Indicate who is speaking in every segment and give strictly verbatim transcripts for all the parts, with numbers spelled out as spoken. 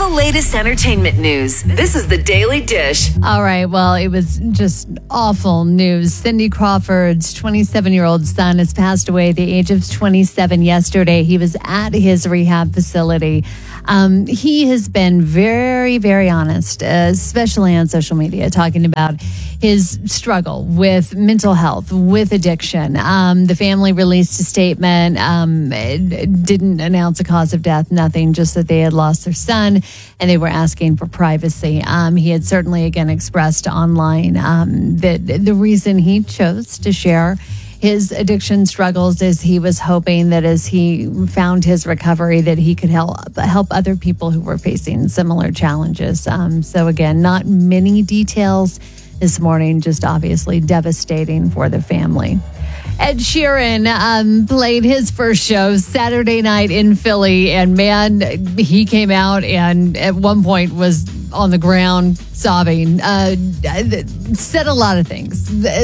Speaker 1: the latest entertainment news. This is the Daily Dish.
Speaker 2: All right. Well, it was just awful news. Cindy Crawford's twenty-seven-year-old son has passed away at the age of twenty-seven yesterday. He was at his rehab facility. Um, he has been very, very honest, uh, especially on social media, talking about his struggle with mental health, with addiction. Um, the family released a statement, um, it didn't announce a cause of death, nothing, just that they had lost their son and they were asking for privacy. Um, he had certainly, again, expressed online um, that the reason he chose to share his addiction struggles is he was hoping that as he found his recovery that he could help help other people who were facing similar challenges. Um, so again, not many details this morning, just obviously devastating for the family. Ed Sheeran um, played his first show Saturday night in Philly, and man, he came out and at one point was on the ground sobbing. Uh, said a lot of things.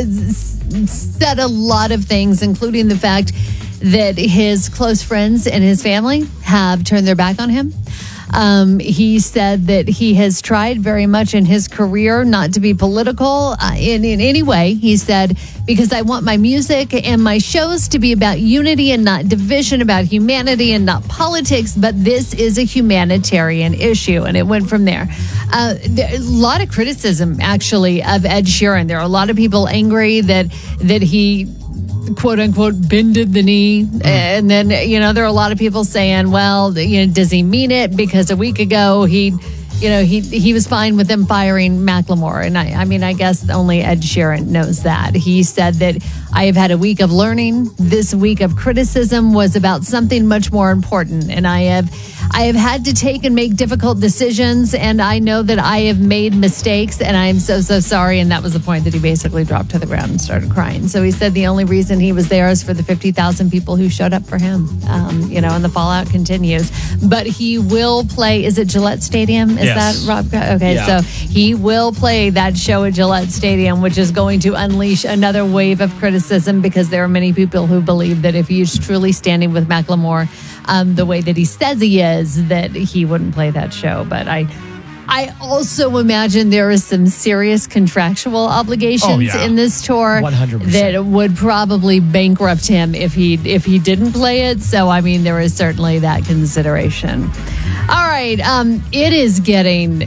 Speaker 2: Said a lot of things, including the fact that his close friends and his family have turned their back on him. Um, he said that he has tried very much in his career not to be political uh, in, in any way. He said, because I want my music and my shows to be about unity and not division, about humanity and not politics, but this is a humanitarian issue. And it went from there. Uh, there a lot of criticism, actually, of Ed Sheeran. There are a lot of people angry that that he quote unquote bended the knee. And then, you know, there are a lot of people saying, well, you know, does he mean it? Because a week ago he, you know, he he was fine with them firing Macklemore. And I, I mean, I guess only Ed Sheeran knows that. He said that I have had a week of learning. This week of criticism was about something much more important. And I have I have had to take and make difficult decisions, and I know that I have made mistakes, and I am so, so sorry. And that was the point that he basically dropped to the ground and started crying. So he said the only reason he was there is for the fifty thousand people who showed up for him, um, you know, and the fallout continues. But he will play, is it Gillette Stadium? Is
Speaker 3: yes.
Speaker 2: that Rob? Okay, yeah. So he will play that show at Gillette Stadium, which is going to unleash another wave of criticism because there are many people who believe that if he's truly standing with Macklemore, Um, the way that he says he is, that he wouldn't play that show. But I I also imagine there is some serious contractual obligations
Speaker 3: oh, yeah.
Speaker 2: in this tour
Speaker 3: one hundred percent.
Speaker 2: that would probably bankrupt him if he if he didn't play it. So, I mean, there is certainly that consideration. All right. Um, it is getting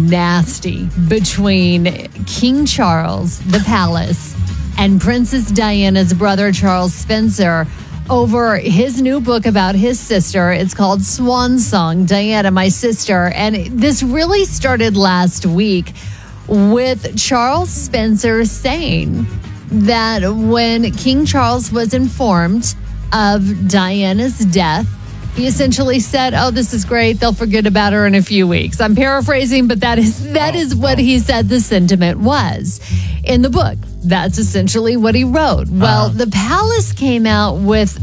Speaker 2: nasty between King Charles, the palace, and Princess Diana's brother, Charles Spencer, over his new book about his sister. It's called Swan Song, Diana, My Sister. And this really started last week with Charles Spencer saying that when King Charles was informed of Diana's death, he essentially said, oh, this is great. They'll forget about her in a few weeks. I'm paraphrasing, but that is that
Speaker 3: oh,
Speaker 2: is what
Speaker 3: oh.
Speaker 2: he said the sentiment was in the book. That's essentially what he wrote. Well,
Speaker 3: uh-huh.
Speaker 2: the palace came out with,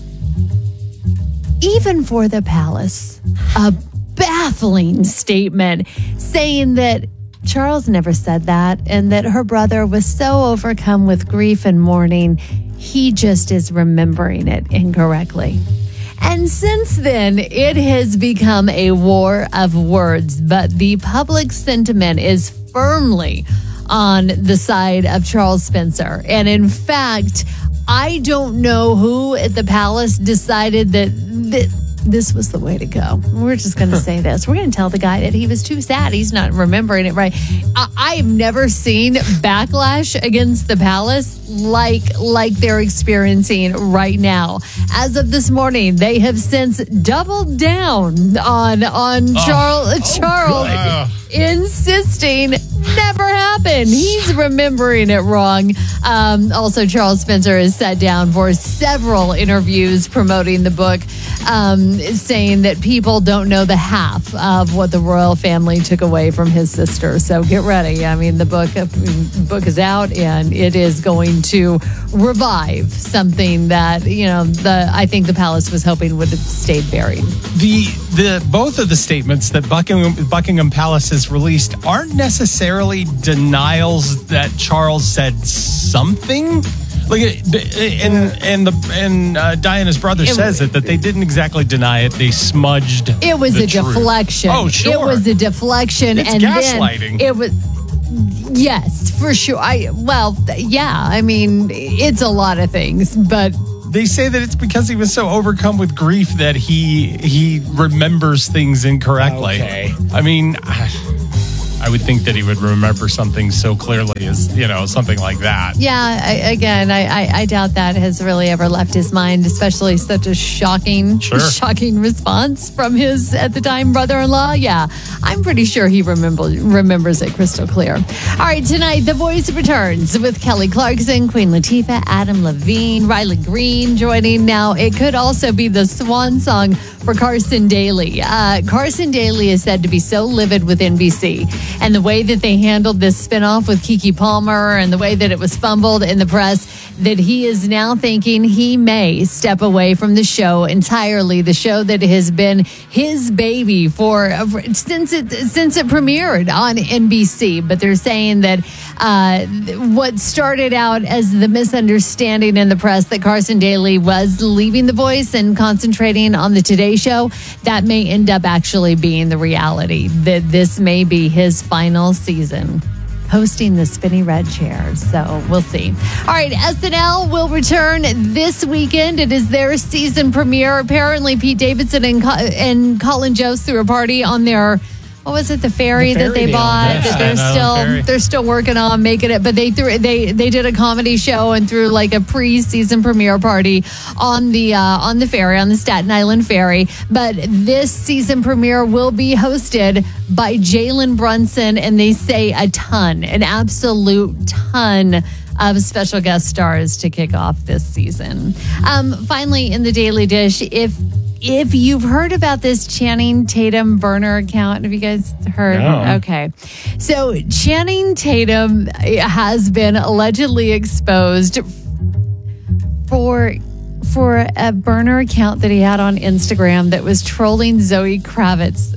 Speaker 2: even for the palace, a baffling statement saying that Charles never said that and that her brother was so overcome with grief and mourning, he just is remembering it incorrectly. And since then, it has become a war of words, but the public sentiment is firmly on the side of Charles Spencer. And in fact, I don't know who at the palace decided that th- this was the way to go. We're just going to say this. We're going to tell the guy that he was too sad. He's not remembering it right. I- I've never seen backlash against the palace like like they're experiencing right now. As of this morning, they have since doubled down on on
Speaker 3: oh.
Speaker 2: Charles
Speaker 3: Oh,
Speaker 2: Charles
Speaker 3: God.
Speaker 2: insisting never happened. He's remembering it wrong. Um, also, Charles Spencer has sat down for several interviews promoting the book, um, saying that people don't know the half of what the royal family took away from his sister. So get ready. I mean, the book, the book is out, and it is going to revive something that, you know, the I think the palace was hoping would have stayed buried.
Speaker 3: The the both of the statements that Buckingham Buckingham Palace has released aren't necessarily denials that Charles said something. Like, and and the and uh, Diana's brother
Speaker 2: It-
Speaker 3: says it that they didn't exactly deny it; they smudged.
Speaker 2: It was
Speaker 3: the
Speaker 2: a
Speaker 3: truth.
Speaker 2: deflection.
Speaker 3: Oh, sure.
Speaker 2: It was a deflection,
Speaker 3: It's
Speaker 2: and
Speaker 3: gaslighting.
Speaker 2: then it was. Yes, for sure. I well, yeah. I mean, it's a lot of things, but
Speaker 3: They say that it's because he was so overcome with grief that he he remembers things incorrectly.
Speaker 4: Okay.
Speaker 3: I mean, I would think that he would remember something so clearly as, you know, something like that.
Speaker 2: yeah. I, again, I, I I doubt that has really ever left his mind, especially such a shocking,
Speaker 3: Sure.
Speaker 2: shocking response from his at the time brother-in-law. Yeah, I'm pretty sure he remember, remembers it crystal clear. All right, tonight The Voice returns with Kelly Clarkson, Queen Latifah, Adam Levine, Riley Green joining. Now, it could also be the swan song for Carson Daly. Uh, Carson Daly is said to be so livid with N B C, and the way that they handled this spinoff with Keke Palmer and the way that it was fumbled in the press, that he is now thinking he may step away from the show entirely, the show that has been his baby for since it since it premiered on N B C. But they're saying that uh, what started out as the misunderstanding in the press that Carson Daly was leaving The Voice and concentrating on the Today Show, that may end up actually being the reality, that this may be his final season hosting the spinny red chair. So we'll see. All right, S N L will return this weekend. It is their season premiere. Apparently, Pete Davidson and, Co- and Colin Jost threw a party on their, what was it, the ferry,
Speaker 4: The
Speaker 2: that they
Speaker 4: ferry deal,
Speaker 2: bought,
Speaker 4: yes.
Speaker 2: that they're
Speaker 3: Staten Island
Speaker 2: still
Speaker 3: ferry.
Speaker 2: they're still working on making it. But they threw they they did a comedy show and threw like a pre-season premiere party on the uh, on the ferry, on the Staten Island ferry. But this season premiere will be hosted by Jalen Brunson, and they say a ton, an absolute ton of special guest stars to kick off this season. Um, finally, in the Daily Dish, if if you've heard about this Channing Tatum burner account, have you guys heard?
Speaker 4: No.
Speaker 2: Okay. So Channing Tatum has been allegedly exposed for for a burner account that he had on Instagram that was trolling Zoe Kravitz.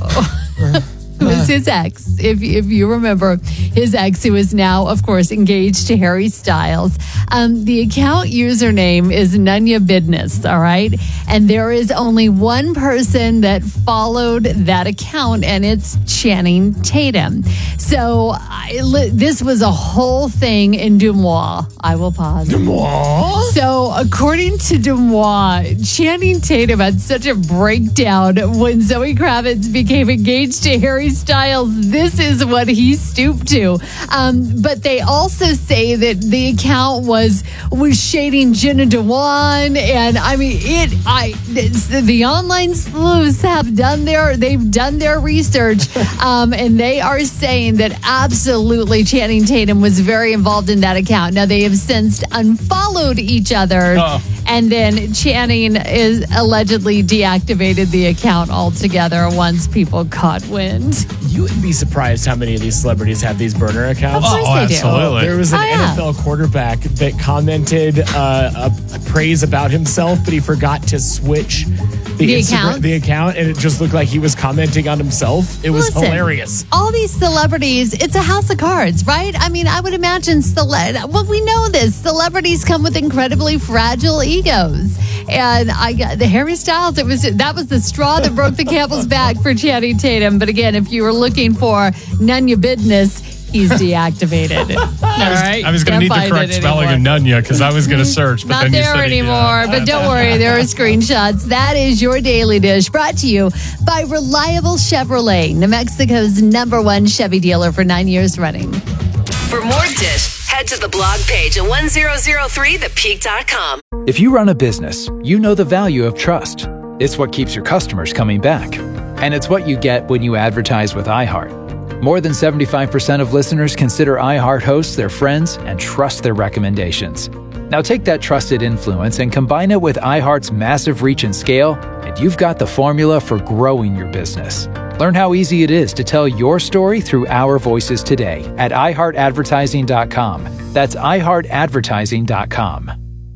Speaker 2: Ew. It was his ex, if if you remember, his ex, who is now, of course, engaged to Harry Styles. Um, the account username is Nunya Bidness, all right? And there is only one person that followed that account, and it's Channing Tatum. So I, li- this was a whole thing in Dumois. I will pause.
Speaker 4: What?
Speaker 2: So, according to Dumois, Channing Tatum had such a breakdown when Zoe Kravitz became engaged to Harry Styles. This is what he stooped to. Um, but they also say that the account was was shading Jenna Dewan, and I mean, it. I it's, the online sleuths have done their they've done their research, um, and they are saying that absolutely Channing Tatum was very involved in that account. Now they have since unfollowed each other.
Speaker 3: Oh.
Speaker 2: And then Channing is allegedly deactivated the account altogether once people caught wind.
Speaker 4: You would be surprised how many of these celebrities have these burner accounts.
Speaker 2: Of course
Speaker 3: Oh,
Speaker 2: they do.
Speaker 3: absolutely.
Speaker 4: There was an
Speaker 2: Oh, yeah.
Speaker 4: N F L quarterback that commented uh, a praise about himself, but he forgot to switch the,
Speaker 2: The
Speaker 4: Instagram-
Speaker 2: account?
Speaker 4: the account, and it just looked like he was commenting on himself. It was
Speaker 2: Listen,
Speaker 4: hilarious.
Speaker 2: All these celebrities, it's a house of cards, right? I mean, I would imagine, cele- well, we know this. Celebrities come with incredibly fragile egos. And I got the Harry Styles, it was that was the straw that broke the camel's back for Channing Tatum. But again, if you were looking for Nunya Bidness, he's deactivated. All right.
Speaker 3: I was going to
Speaker 2: Can't
Speaker 3: need the
Speaker 2: find
Speaker 3: correct
Speaker 2: it
Speaker 3: spelling
Speaker 2: anymore.
Speaker 3: of Nunya because I was going to search, but
Speaker 2: Not
Speaker 3: then you
Speaker 2: there
Speaker 3: said he did.
Speaker 2: anymore, but don't worry, there are screenshots. That is your Daily Dish, brought to you by Reliable Chevrolet, New Mexico's number one Chevy dealer for nine years running.
Speaker 1: For more Dish, head to the blog page at one thousand three the peak dot com.
Speaker 5: If you run a business, you know the value of trust. It's what keeps your customers coming back. And it's what you get when you advertise with iHeart. More than seventy-five percent of listeners consider iHeart hosts their friends and trust their recommendations. Now take that trusted influence and combine it with iHeart's massive reach and scale, and you've got the formula for growing your business. Learn how easy it is to tell your story through our voices today at i heart advertising dot com. That's i heart advertising dot com.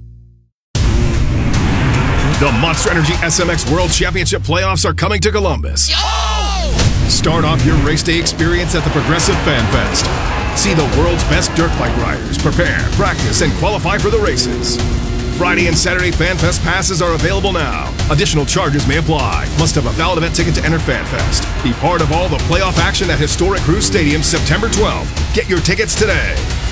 Speaker 6: The Monster Energy S M X World Championship playoffs are coming to Columbus. Start off your race day experience at the Progressive Fan Fest. See the world's best dirt bike riders prepare, practice, and qualify for the races. Friday and Saturday FanFest passes are available now. Additional charges may apply. Must have a valid event ticket to enter FanFest. Be part of all the playoff action at historic Cruz Stadium September twelfth. Get your tickets today.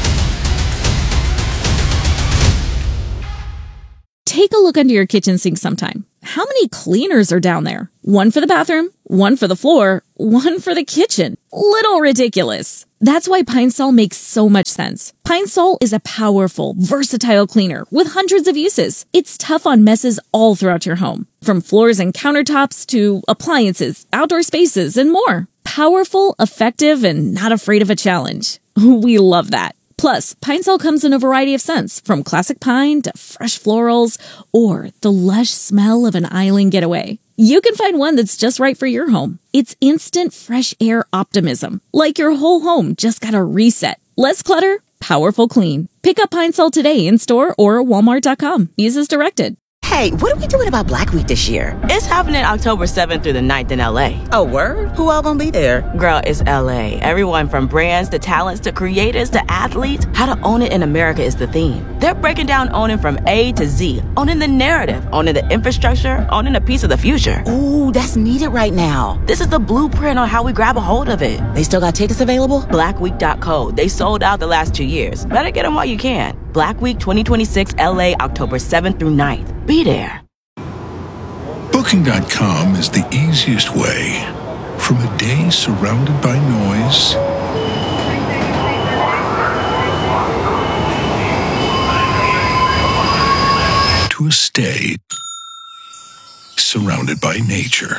Speaker 7: Take a look under your kitchen sink sometime. How many cleaners are down there? One for the bathroom, one for the floor, one for the kitchen. Little ridiculous. That's why Pine Sol makes so much sense. Pine Sol is a powerful, versatile cleaner with hundreds of uses. It's tough on messes all throughout your home, from floors and countertops to appliances, outdoor spaces, and more. Powerful, effective, and not afraid of a challenge. We love that. Plus, Pine Sol comes in a variety of scents, from classic pine to fresh florals, or the lush smell of an island getaway. You can find one that's just right for your home. It's instant fresh air optimism, like your whole home just got a reset. Less clutter, powerful clean. Pick up Pine Sol today in store or walmart dot com. Use as directed.
Speaker 8: Hey, what are we doing about Black Week this year?
Speaker 9: It's happening October seventh through the ninth in L A.
Speaker 8: Oh, word? Who all gonna be there?
Speaker 9: Girl, it's L A. Everyone from brands to talents to creators to athletes. How to own it in America is the theme. They're breaking down owning from A to Z. Owning the narrative, owning the infrastructure, owning a piece of the future.
Speaker 8: Ooh, that's needed right now.
Speaker 9: This is the blueprint on how we grab a hold of it.
Speaker 8: They still got tickets available?
Speaker 9: black week dot co. They sold out the last two years. Better get them while you can. Black Week twenty twenty-six L A, October seventh through ninth. Be there.
Speaker 10: Booking dot com is the easiest way. From a day surrounded by noise to a stay surrounded by nature.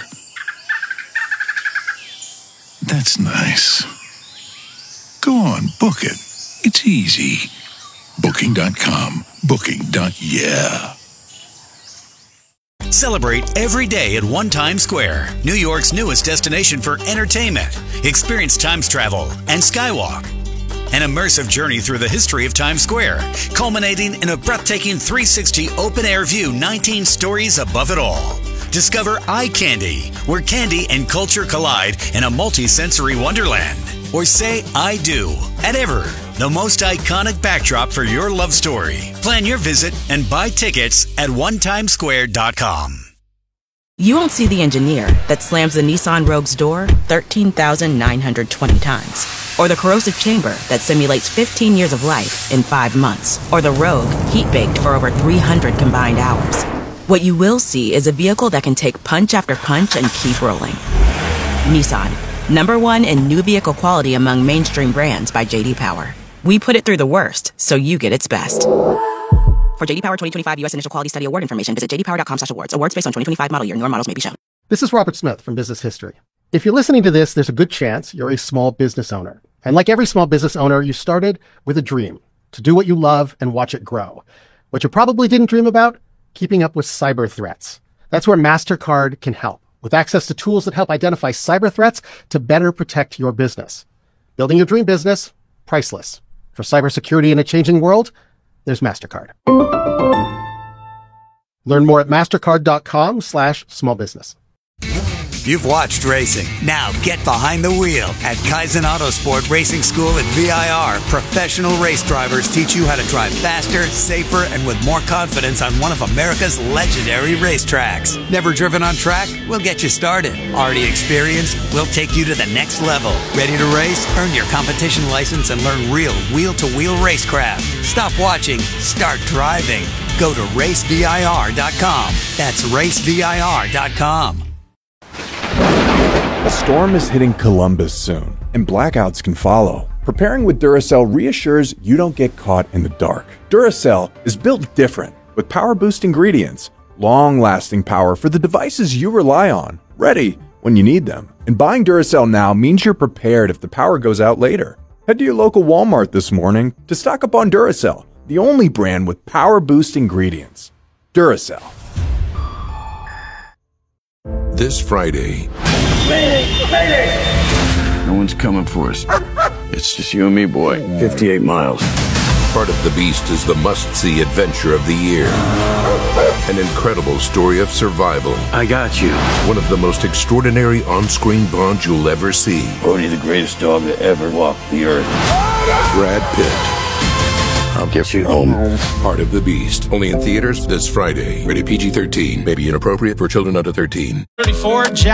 Speaker 10: That's nice. Go on, book it. It's easy. Booking dot com. Booking. Yeah.
Speaker 11: Celebrate every day at One Times Square, New York's newest destination for entertainment. Experience Times travel and Skywalk, an immersive journey through the history of Times Square, culminating in a breathtaking three sixty open-air view, nineteen stories above it all. Discover Eye Candy, where candy and culture collide in a multi-sensory wonderland. Or say I do at Ever, the most iconic backdrop for your love story. Plan your visit and buy tickets at one times square dot com.
Speaker 9: You won't see the engineer that slams the Nissan Rogue's door thirteen thousand nine hundred twenty times. Or the corrosive chamber that simulates fifteen years of life in five months. Or the Rogue heat-baked for over three hundred combined hours. What you will see is a vehicle that can take punch after punch and keep rolling. Nissan, number one in new vehicle quality among mainstream brands by J D Power. We put it through the worst, so you get its best. For J D Power twenty twenty-five U S Initial Quality Study Award information, visit j d power dot com slash awards. Awards based on twenty twenty-five model year. Newer models may be shown.
Speaker 12: This is Robert Smith from Business History. If you're listening to this, there's a good chance you're a small business owner. And like every small business owner, you started with a dream to do what you love and watch it grow. What you probably didn't dream about, keeping up with cyber threats. That's where MasterCard can help, with access to tools that help identify cyber threats to better protect your business. Building your dream business, priceless. For cybersecurity in a changing world, there's MasterCard. Learn more at mastercard dot com slash small business.
Speaker 13: You've watched racing. Now get behind the wheel. At Kaizen Autosport Racing School at V I R, professional race drivers teach you how to drive faster, safer, and with more confidence on one of America's legendary racetracks. Never driven on track? We'll get you started. Already experienced? We'll take you to the next level. Ready to race? Earn your competition license and learn real wheel-to-wheel racecraft. Stop watching. Start driving. Go to race V I R dot com. That's race V I R dot com.
Speaker 14: A storm is hitting Columbus soon, and blackouts can follow. Preparing with Duracell reassures you don't get caught in the dark. Duracell is built different, with power boost ingredients, long-lasting power for the devices you rely on, ready when you need them. And buying Duracell now means you're prepared if the power goes out later. Head to your local Walmart this morning to stock up on Duracell, the only brand with power boost ingredients. Duracell.
Speaker 15: This Friday,
Speaker 16: no one's coming for us. It's just you and me, boy. fifty-eight miles.
Speaker 15: Part of the Beast is the must-see adventure of the year. An incredible story of survival.
Speaker 16: I got you.
Speaker 15: One of the most extraordinary on-screen bonds you'll ever see.
Speaker 16: Bodhi, the greatest dog that ever walked the earth.
Speaker 15: Brad Pitt.
Speaker 16: I'll get you home.
Speaker 15: Part of the Beast. Only in theaters this Friday. Rated P G thirteen. May be inappropriate for children under thirteen.
Speaker 3: thirty-four, Jack.